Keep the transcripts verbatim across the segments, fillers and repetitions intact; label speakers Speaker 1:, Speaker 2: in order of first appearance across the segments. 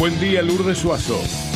Speaker 1: Buen día, Lourdes Suazo.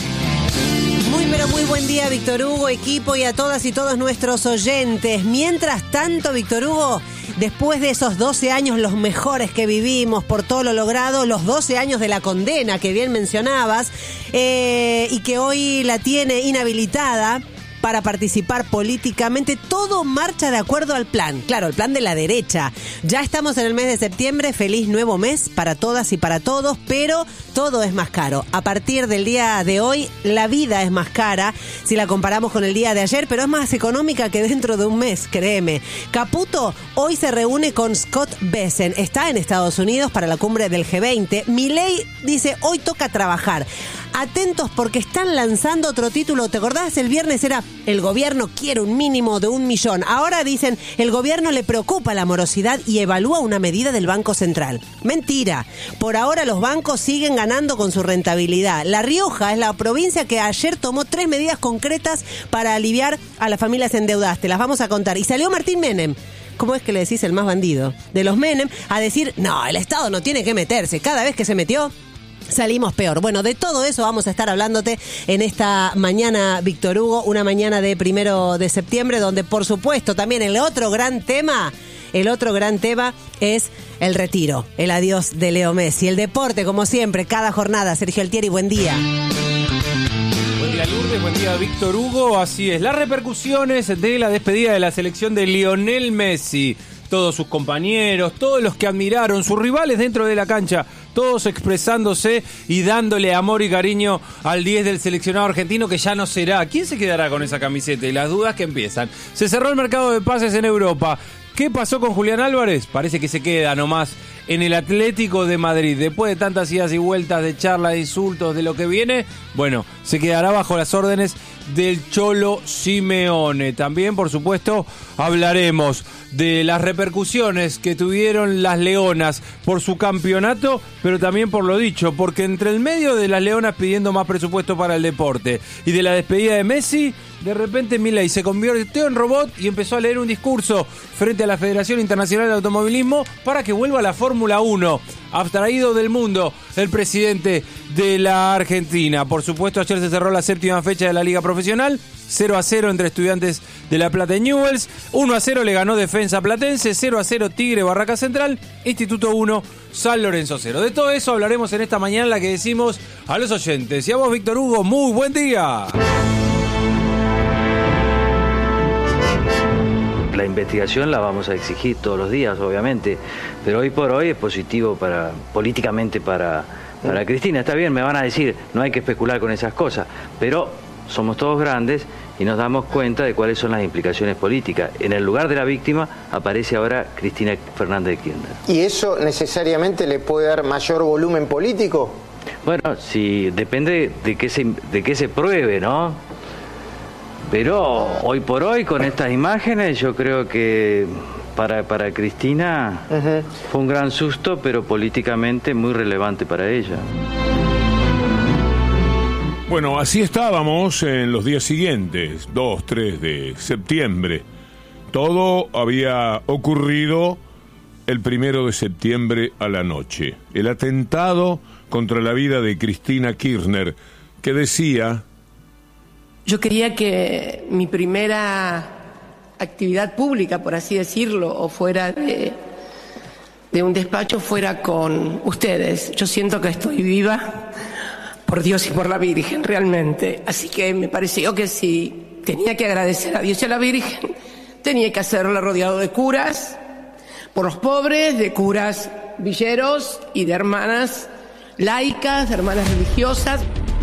Speaker 2: Muy pero muy buen día, Víctor Hugo, equipo y a todas y todos nuestros oyentes. Mientras tanto, Víctor Hugo, después de esos doce años, los mejores que vivimos por todo lo logrado, los doce años de la condena que bien mencionabas, eh, y que hoy la tiene inhabilitada para participar políticamente, todo marcha de acuerdo al plan. Claro, el plan de la derecha. Ya estamos en el mes de septiembre, feliz nuevo mes para todas y para todos, pero todo es más caro. A partir del día de hoy, la vida es más cara si la comparamos con el día de ayer, pero es más económica que dentro de un mes, créeme. Caputo hoy se reúne con Scott Bessent. Está en Estados Unidos para la cumbre del G veinte. Milei dice, hoy toca trabajar. Atentos porque están lanzando otro título. ¿Te acordás? El viernes era el gobierno quiere un mínimo de un millón. Ahora dicen el gobierno le preocupa la morosidad y evalúa una medida del Banco Central. Mentira. Por ahora los bancos siguen ganando con su rentabilidad. La Rioja es la provincia que ayer tomó tres medidas concretas para aliviar a las familias endeudadas. Te las vamos a contar. Y salió Martín Menem. ¿Cómo es que le decís el más bandido? De los Menem a decir, no, el Estado no tiene que meterse. Cada vez que se metió, salimos peor. Bueno, de todo eso vamos a estar hablándote en esta mañana, Víctor Hugo, una mañana de primero de septiembre, donde por supuesto también el otro gran tema, el otro gran tema es el retiro, el adiós de Leo Messi, el deporte como siempre, cada jornada. Sergio Altieri, buen día.
Speaker 3: Buen día, Lourdes, buen día, Víctor Hugo. Así es, las repercusiones de la despedida de la selección de Lionel Messi. Todos sus compañeros, todos los que admiraron, sus rivales dentro de la cancha, todos expresándose y dándole amor y cariño al diez del seleccionado argentino, que ya no será. ¿Quién se quedará con esa camiseta? Y las dudas que empiezan. Se cerró el mercado de pases en Europa. ¿Qué pasó con Julián Álvarez? Parece que se queda nomás en el Atlético de Madrid. Después de tantas idas y vueltas de charla, de insultos, de lo que viene, bueno, se quedará bajo las órdenes del Cholo Simeone. También, por supuesto, hablaremos de las repercusiones que tuvieron las Leonas por su campeonato, pero también por lo dicho, porque entre el medio de las Leonas pidiendo más presupuesto para el deporte y de la despedida de Messi, de repente Milei se convirtió en robot y empezó a leer un discurso frente a la Federación Internacional de Automovilismo para que vuelva a la Fórmula uno. Abstraído del mundo el presidente de la Argentina. Por supuesto, ayer se cerró la séptima fecha de la Liga Profesional. cero a cero entre Estudiantes de La Plata y Newell's. uno a cero le ganó Defensa Platense. cero a cero Tigre Barraca Central. Instituto uno, San Lorenzo cero. De todo eso hablaremos en esta mañana, la que decimos a los oyentes. Y a vos, Víctor Hugo, muy buen día.
Speaker 4: La investigación la vamos a exigir todos los días, obviamente, pero hoy por hoy es positivo para políticamente para, para Cristina. Está bien, me van a decir, no hay que especular con esas cosas, pero somos todos grandes y nos damos cuenta de cuáles son las implicaciones políticas. En el lugar de la víctima aparece ahora Cristina Fernández de Kirchner.
Speaker 5: ¿Y eso necesariamente le puede dar mayor volumen político?
Speaker 4: Bueno, sí, depende de qué se, de qué se pruebe, ¿no? Pero hoy por hoy, con estas imágenes, yo creo que para, para Cristina uh-huh. fue un gran susto, pero políticamente muy relevante para ella.
Speaker 1: Bueno, así estábamos en los días siguientes, dos, tres de septiembre. Todo había ocurrido el primero de septiembre a la noche. El atentado contra la vida de Cristina Kirchner, que decía:
Speaker 6: yo quería que mi primera actividad pública, por así decirlo, o fuera de, de un despacho, fuera con ustedes. Yo siento que estoy viva por Dios y por la Virgen, realmente. Así que me pareció que si tenía que agradecer a Dios y a la Virgen, tenía que hacerlo rodeado de curas, por los pobres, de curas villeros y de hermanas laicas, de hermanas religiosas.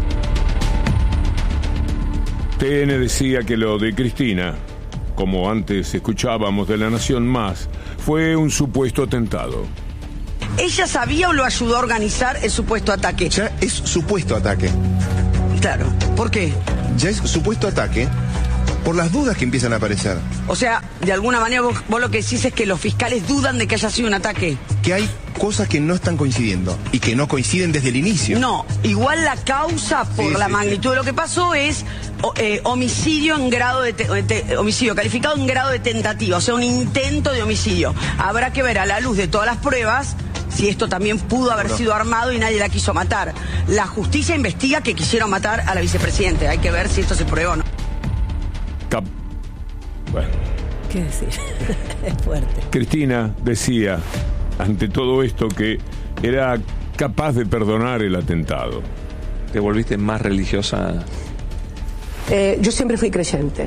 Speaker 1: T N decía que lo de Cristina, como antes escuchábamos de La Nación Más, fue un supuesto atentado.
Speaker 7: ¿Ella sabía o lo ayudó a organizar el supuesto ataque?
Speaker 8: Ya es supuesto ataque.
Speaker 7: Claro. ¿Por qué?
Speaker 8: Ya es supuesto ataque por las dudas que empiezan a aparecer.
Speaker 7: O sea, de alguna manera vos, vos lo que decís es que los fiscales dudan de que haya sido un ataque.
Speaker 8: Que hay cosas que no están coincidiendo y que no coinciden desde el inicio.
Speaker 7: No, igual la causa por sí, la sí, magnitud sí. de lo que pasó es eh, homicidio en grado de te, te, homicidio calificado en grado de tentativa, o sea, un intento de homicidio. Habrá que ver a la luz de todas las pruebas si esto también pudo haber sido armado y nadie la quiso matar. La justicia investiga que quisieron matar a la vicepresidenta. Hay que ver si esto se prueba o no.
Speaker 1: Cap- bueno.
Speaker 2: ¿Qué decir? Es fuerte.
Speaker 1: Cristina decía, ante todo esto, que era capaz de perdonar el atentado.
Speaker 9: ¿Te volviste más religiosa?
Speaker 6: Eh, yo siempre fui creyente,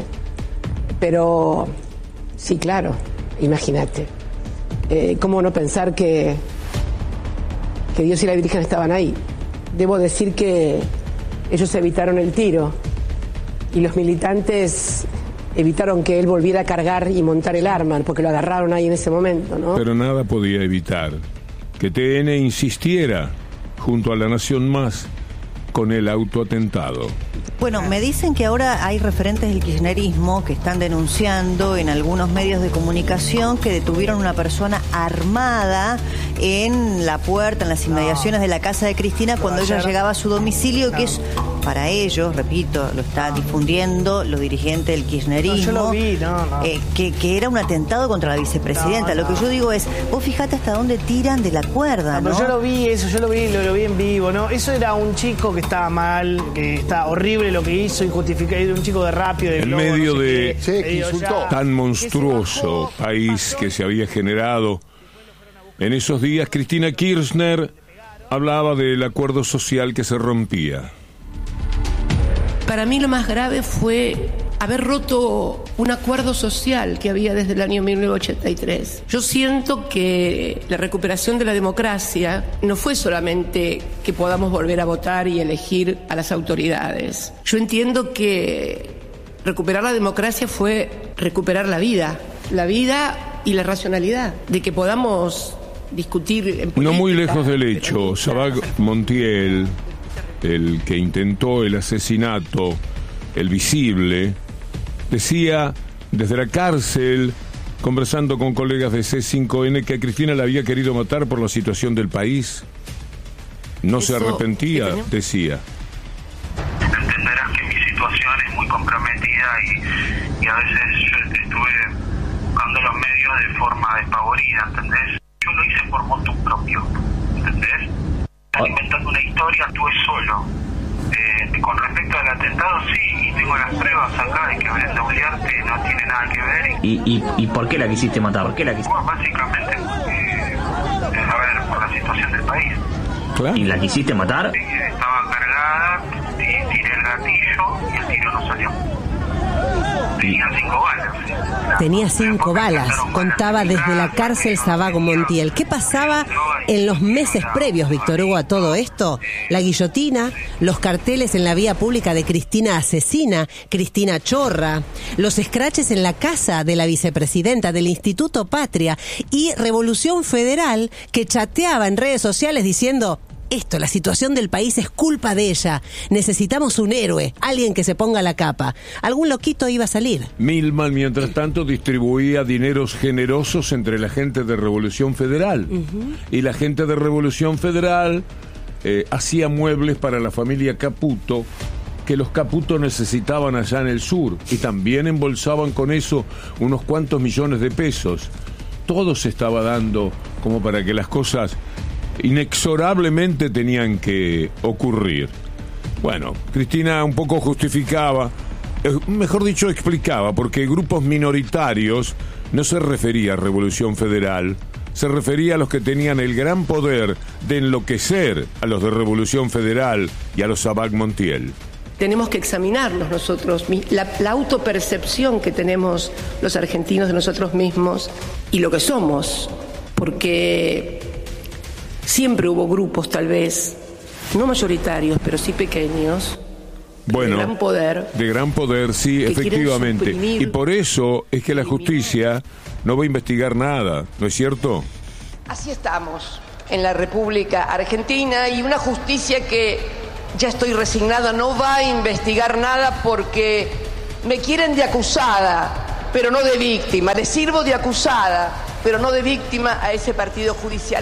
Speaker 6: pero sí, claro, imagínate. Eh, ¿Cómo no pensar que, que Dios y la Virgen estaban ahí? Debo decir que ellos evitaron el tiro y los militantes evitaron que él volviera a cargar y montar el arma, porque lo agarraron ahí en ese momento, ¿no?
Speaker 1: Pero nada podía evitar que T N insistiera junto a La Nación Más con el autoatentado.
Speaker 10: Bueno, me dicen que ahora hay referentes del kirchnerismo que están denunciando en algunos medios de comunicación que detuvieron una persona armada en la puerta, en las inmediaciones de la casa de Cristina cuando ella llegaba a su domicilio, que es para ellos, repito, lo está difundiendo los dirigentes del kirchnerismo,
Speaker 11: No, yo lo vi, no, no.
Speaker 10: eh, que, que era un atentado contra la vicepresidenta.
Speaker 11: No, no.
Speaker 10: Lo que yo digo es, vos fijate hasta dónde tiran de la cuerda, ¿no?
Speaker 11: Pero yo lo vi, eso, yo lo vi, lo, lo vi en vivo, ¿no? Eso era un chico que estaba mal, que está horrible lo que hizo, injustificado, era un chico de rápido, de
Speaker 1: En
Speaker 11: Globo,
Speaker 1: medio
Speaker 11: no sé
Speaker 1: de
Speaker 11: qué,
Speaker 5: Sí, que
Speaker 11: le digo,
Speaker 5: insultó.
Speaker 11: ya,
Speaker 1: tan
Speaker 11: que
Speaker 1: monstruoso
Speaker 11: se bajó,
Speaker 1: país que se había generado, en esos días Cristina Kirchner hablaba del acuerdo social que se rompía.
Speaker 6: Para mí lo más grave fue haber roto un acuerdo social que había desde el año mil novecientos ochenta y tres. Yo siento que la recuperación de la democracia no fue solamente que podamos volver a votar y elegir a las autoridades. Yo entiendo que recuperar la democracia fue recuperar la vida, la vida y la racionalidad, de que podamos discutir en política.
Speaker 1: No muy lejos del hecho, Sabac Montiel, el que intentó el asesinato, el visible, decía desde la cárcel, conversando con colegas de C cinco N, que a Cristina la había querido matar por la situación del país. No se
Speaker 6: Eso,
Speaker 1: arrepentía,
Speaker 6: ¿qué
Speaker 1: decía.
Speaker 12: Entenderás que mi situación es muy comprometida y, y a veces yo estuve buscando los medios de forma despavorida, ¿entendés? Yo lo hice por motu propio, ¿entendés? Están inventando una historia, estuve solo. Eh, con respecto al atentado, sí, y tengo las pruebas acá de que Brenda Uliarte no tiene nada que ver.
Speaker 13: ¿Y, y, y por qué la quisiste matar? ¿Por qué la quisiste?
Speaker 12: Bueno, básicamente, eh, a ver, por la situación del país.
Speaker 1: ¿Claro?
Speaker 13: ¿Y la quisiste matar?
Speaker 12: Sí, estaba cargada, y tiré el gatillo y el tiro no salió. Tenía cinco balas.
Speaker 2: Tenía cinco balas, contaba desde la cárcel Sabac Montiel. ¿Qué pasaba en los meses previos, Víctor Hugo, a todo esto? La guillotina, los carteles en la vía pública de Cristina asesina, Cristina chorra, los escraches en la casa de la vicepresidenta del Instituto Patria y Revolución Federal, que chateaba en redes sociales diciendo: esto, la situación del país es culpa de ella. Necesitamos un héroe, alguien que se ponga la capa. Algún loquito iba a salir.
Speaker 1: Milman, mientras tanto, distribuía dineros generosos entre la gente de Revolución Federal. Uh-huh. Y la gente de Revolución Federal eh, hacía muebles para la familia Caputo, que los Caputo necesitaban allá en el sur. Y también embolsaban con eso unos cuantos millones de pesos. Todo se estaba dando como para que las cosas inexorablemente tenían que ocurrir. Bueno, Cristina un poco justificaba, eh, mejor dicho explicaba, porque grupos minoritarios no se refería a Revolución Federal, se refería a los que tenían el gran poder de enloquecer a los de Revolución Federal y a los Sabac Montiel.
Speaker 6: Tenemos que examinarnos nosotros, la, la autopercepción que tenemos los argentinos de nosotros mismos y lo que somos, porque siempre hubo grupos, tal vez, no mayoritarios, pero sí pequeños,
Speaker 1: bueno,
Speaker 6: de gran poder.
Speaker 1: De gran poder, sí, efectivamente. Y por eso es que la justicia no va a investigar nada, ¿no es cierto?
Speaker 6: Así estamos en la República Argentina, y una justicia que, ya estoy resignada, no va a investigar nada porque me quieren de acusada, pero no de víctima. Le sirvo de acusada, pero no de víctima a ese partido judicial.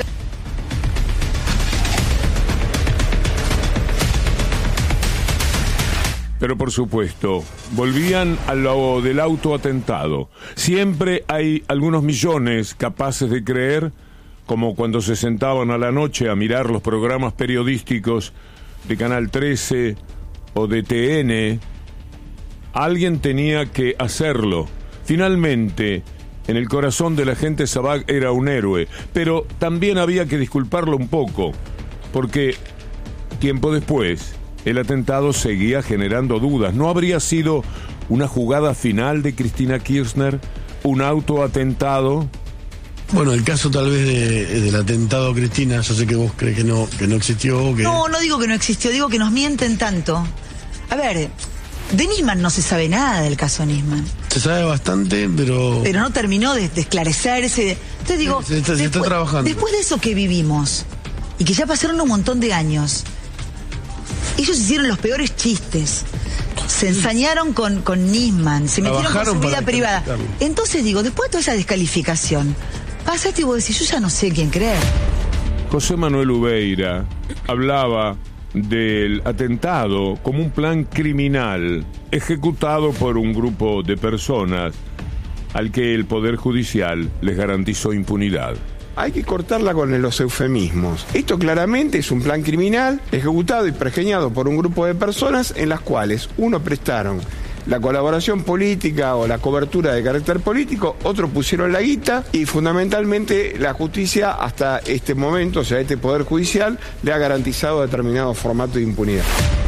Speaker 1: Pero por supuesto, volvían a lo del autoatentado. Siempre hay algunos millones capaces de creer como cuando se sentaban a la noche a mirar los programas periodísticos de Canal trece o de T N. Alguien tenía que hacerlo. Finalmente, en el corazón de la gente, Sabag era un héroe, pero también había que disculparlo un poco, porque tiempo después el atentado seguía generando dudas. ¿No habría sido una jugada final de Cristina Kirchner? ¿Un autoatentado?
Speaker 14: Bueno, el caso tal vez de, del atentado, Cristina, yo sé que vos crees que no, que no existió. Que...
Speaker 15: No, no digo que no existió, digo que nos mienten tanto. A ver, de Nisman no se sabe nada del caso Nisman.
Speaker 14: Se sabe bastante, pero...
Speaker 15: Pero no terminó de, de esclarecerse. Entonces digo,
Speaker 14: se, se, está, se
Speaker 15: después,
Speaker 14: está trabajando.
Speaker 15: Después de eso que vivimos, y que ya pasaron un montón de años, ellos hicieron los peores chistes. Se ensañaron con, con Nisman, se metieron con su vida privada. Entonces digo, después de toda esa descalificación, pasa esto y vos decís, yo ya no sé quién creer.
Speaker 1: José Manuel Ubeira hablaba del atentado como un plan criminal ejecutado por un grupo de personas al que el Poder Judicial les garantizó impunidad.
Speaker 16: Hay que cortarla con los eufemismos. Esto claramente es un plan criminal ejecutado y pergeñado por un grupo de personas en las cuales uno prestaron la colaboración política o la cobertura de carácter político, otros pusieron la guita y fundamentalmente la justicia hasta este momento, o sea, este Poder Judicial, le ha garantizado determinado formato de impunidad.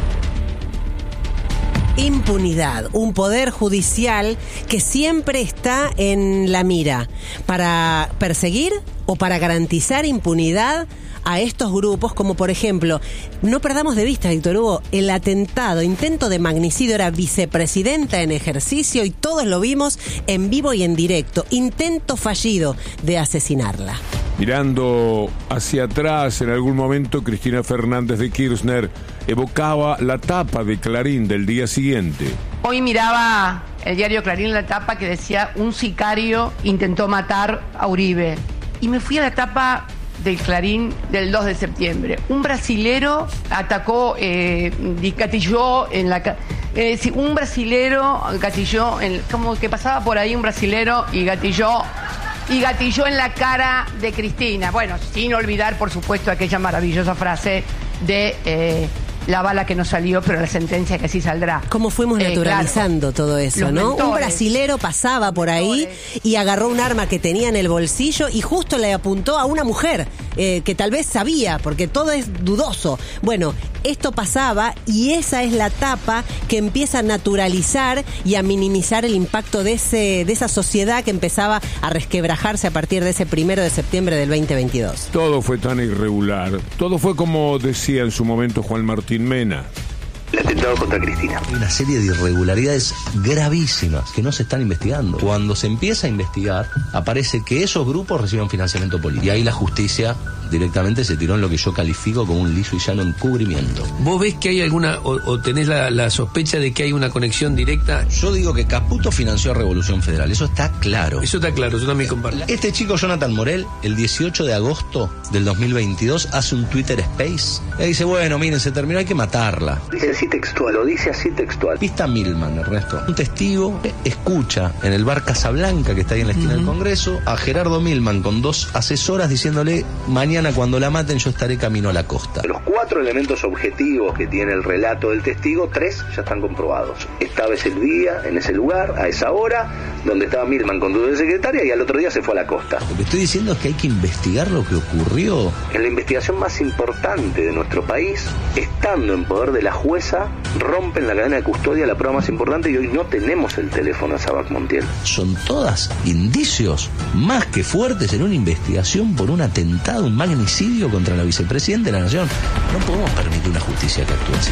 Speaker 2: Impunidad, un poder judicial que siempre está en la mira para perseguir o para garantizar impunidad a estos grupos, como por ejemplo, no perdamos de vista, Víctor Hugo, el atentado, intento de magnicidio, era vicepresidenta en ejercicio y todos lo vimos en vivo y en directo, intento fallido de asesinarla.
Speaker 1: Mirando hacia atrás, en algún momento Cristina Fernández de Kirchner evocaba la tapa de Clarín del día siguiente.
Speaker 6: Hoy miraba el diario Clarín la tapa que decía un sicario intentó matar a Uribe. Y me fui a la tapa del Clarín del dos de septiembre. Un brasilero atacó, eh, gatilló en la... Eh, un brasilero gatilló, en, como que pasaba por ahí un brasilero y gatilló... Y gatilló en la cara de Cristina. Bueno, sin olvidar, por supuesto, aquella maravillosa frase de eh, la bala que no salió, pero la sentencia que sí saldrá.
Speaker 2: Cómo fuimos eh, naturalizando claro, todo eso, ¿no? Mentores, un brasilero pasaba por ahí y agarró un arma que tenía en el bolsillo y justo le apuntó a una mujer eh, que tal vez sabía, porque todo es dudoso. Bueno, esto pasaba y esa es la tapa que empieza a naturalizar y a minimizar el impacto de ese de esa sociedad que empezaba a resquebrajarse a partir de ese primero de septiembre del veinte veintidós.
Speaker 1: Todo fue tan irregular, todo fue como decía en su momento Juan Martín Mena.
Speaker 17: El atentado contra Cristina. Hay una serie de irregularidades gravísimas que no se están investigando. Cuando se empieza a investigar, aparece que esos grupos reciben financiamiento político. Y ahí la justicia directamente se tiró en lo que yo califico como un liso y llano encubrimiento.
Speaker 18: ¿Vos ves que hay alguna, o, o tenés la, la sospecha de que hay una conexión directa?
Speaker 17: Yo digo que Caputo financió a Revolución Federal, eso está claro.
Speaker 18: Eso está claro, yo también comparto.
Speaker 17: Este chico Jonathan Morel, el dieciocho de agosto del dos mil veintidós, hace un Twitter Space y dice, bueno, miren, se terminó, hay que matarla.
Speaker 19: Dice así textual, lo dice así textual.
Speaker 17: Pista Milman, Ernesto. Un testigo escucha en el bar Casablanca, que está ahí en la esquina uh-huh. del Congreso, a Gerardo Milman con dos asesoras diciéndole, mañana cuando la maten yo estaré camino a la costa.
Speaker 19: De los cuatro elementos objetivos que tiene el relato del testigo, tres ya están comprobados. Estaba ese día, en ese lugar, a esa hora, donde estaba Milman con tu secretaria y al otro día se fue a la costa.
Speaker 17: Lo que estoy diciendo es que hay que investigar lo que ocurrió.
Speaker 19: En la investigación más importante de nuestro país, estando en poder de la jueza, rompen la cadena de custodia, la prueba más importante, y hoy no tenemos el teléfono a Sabag Montiel.
Speaker 17: Son todas indicios más que fuertes en una investigación por un atentado, un magnicidio contra la vicepresidenta de la Nación. No podemos permitir una justicia que actúe así.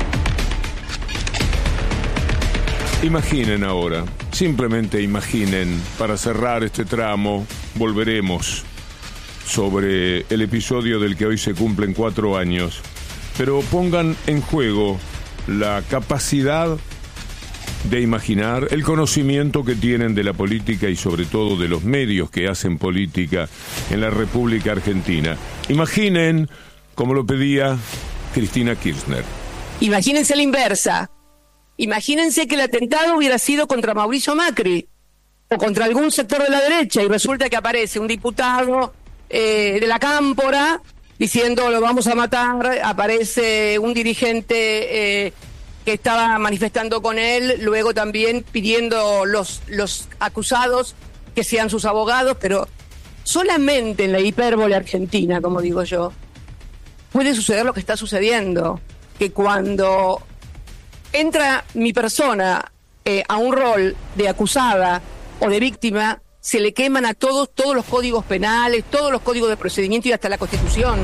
Speaker 1: Imaginen ahora, simplemente imaginen, para cerrar este tramo, volveremos sobre el episodio del que hoy se cumplen cuatro años, pero pongan en juego la capacidad de imaginar, el conocimiento que tienen de la política y sobre todo de los medios que hacen política en la República Argentina. Imaginen, como lo pedía Cristina Kirchner.
Speaker 6: Imagínense la inversa. Imagínense que el atentado hubiera sido contra Mauricio Macri o contra algún sector de la derecha y resulta que aparece un diputado eh, de la Cámpora diciendo lo vamos a matar, aparece un dirigente eh, que estaba manifestando con él, luego también pidiendo los, los acusados que sean sus abogados, pero solamente en la hipérbole argentina, como digo yo, puede suceder lo que está sucediendo, que cuando entra mi persona eh, a un rol de acusada o de víctima, se le queman a todos todos los códigos penales, todos los códigos de procedimiento y hasta la Constitución.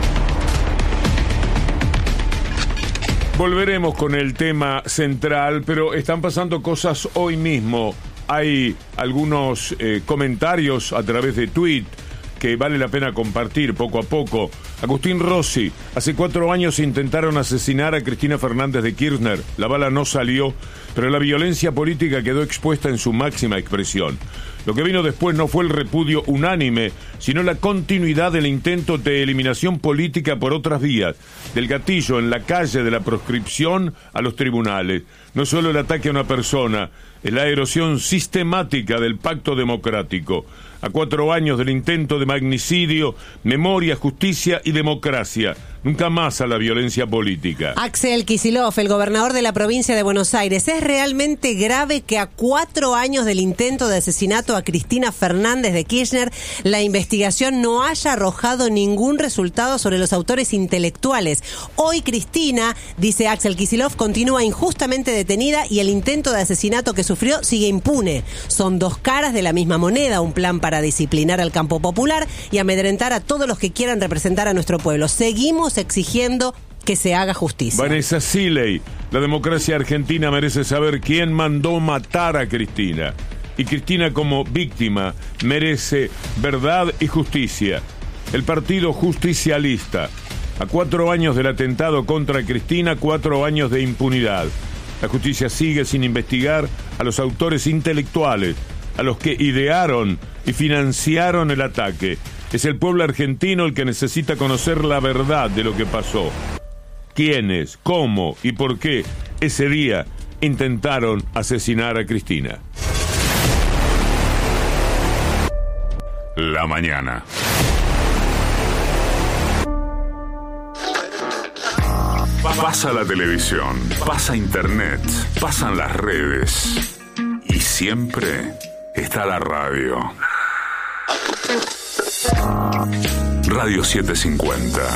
Speaker 1: Volveremos con el tema central, pero están pasando cosas hoy mismo. Hay algunos eh, comentarios a través de tweet que vale la pena compartir poco a poco. Agustín Rossi, hace cuatro años intentaron asesinar a Cristina Fernández de Kirchner. La bala no salió, pero la violencia política quedó expuesta en su máxima expresión. Lo que vino después no fue el repudio unánime, sino la continuidad del intento de eliminación política por otras vías, del gatillo en la calle de la proscripción a los tribunales. No solo el ataque a una persona, es la erosión sistemática del pacto democrático. A cuatro años del intento de magnicidio, memoria, justicia y democracia. Nunca más a la violencia política.
Speaker 2: Axel Kicillof, el gobernador de la provincia de Buenos Aires, ¿es realmente grave que a cuatro años del intento de asesinato a Cristina Fernández de Kirchner, la investigación no haya arrojado ningún resultado sobre los autores intelectuales? Hoy Cristina, dice Axel Kicillof, continúa injustamente detenida y el intento de asesinato que sufrió sigue impune. Son dos caras de la misma moneda, un plan para disciplinar al campo popular y amedrentar a todos los que quieran representar a nuestro pueblo. Seguimos exigiendo que se haga justicia.
Speaker 1: Vanessa Siley, la democracia argentina merece saber quién mandó matar a Cristina. Y Cristina como víctima merece verdad y justicia. El partido justicialista. A cuatro años del atentado contra Cristina, cuatro años de impunidad. La justicia sigue sin investigar a los autores intelectuales, a los que idearon y financiaron el ataque. Es el pueblo argentino el que necesita conocer la verdad de lo que pasó. ¿Quiénes, cómo y por qué ese día intentaron asesinar a Cristina?
Speaker 20: La mañana. Pasa la televisión, pasa internet, pasan las redes y siempre está la radio. Radio setecientos cincuenta.